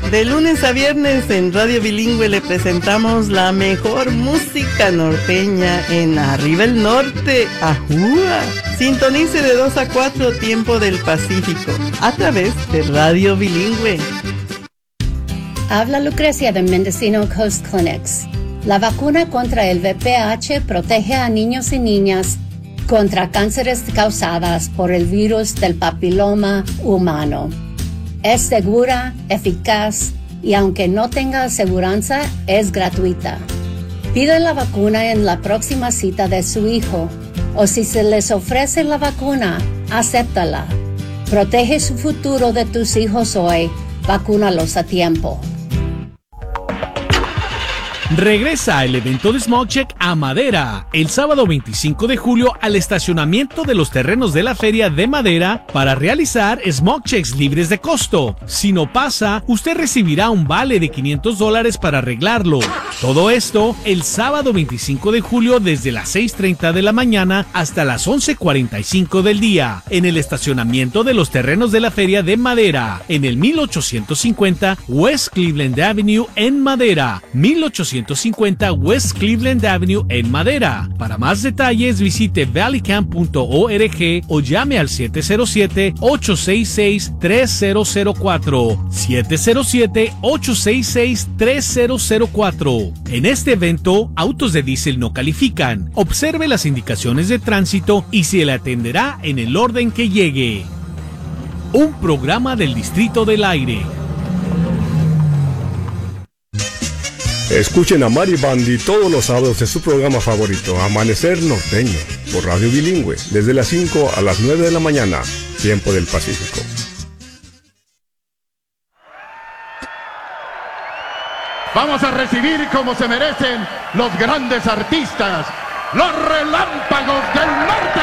De lunes a viernes en Radio Bilingüe le presentamos la mejor música norteña en Arriba el Norte, Ajúa. Sintonice de 2 a 4 tiempo del Pacífico a través de Radio Bilingüe. Habla Lucrecia de Mendocino Coast Clinics. La vacuna contra el VPH protege a niños y niñas contra cánceres causadas por el virus del papiloma humano. Es segura, eficaz y aunque no tenga aseguranza, es gratuita. Pide la vacuna en la próxima cita de su hijo o si se les ofrece la vacuna, acéptala. Protege su futuro de tus hijos hoy, vacúnalos a tiempo. Regresa el evento de Smoke Check a Madera el sábado 25 de julio al estacionamiento de los terrenos de la Feria de Madera para realizar Smoke Checks libres de costo. Si no pasa, usted recibirá un vale de $500 para arreglarlo. Todo esto el sábado 25 de julio desde las 6:30 de la mañana hasta las 11:45 del día en el estacionamiento de los terrenos de la Feria de Madera en el 1850 West Cleveland Avenue en Madera. 1850 West Cleveland Avenue en Madera. Para más detalles visite valleycamp.org o llame al 707-866-3004. 707-866-3004. En este evento, autos de diésel no califican. Observe las indicaciones de tránsito y se le atenderá en el orden que llegue. Un programa del Distrito del Aire. Escuchen a Mari Bandy todos los sábados en su programa favorito, Amanecer Norteño, por Radio Bilingüe, desde las 5 a las 9 de la mañana, tiempo del Pacífico. Vamos a recibir como se merecen los grandes artistas, los Relámpagos del Norte.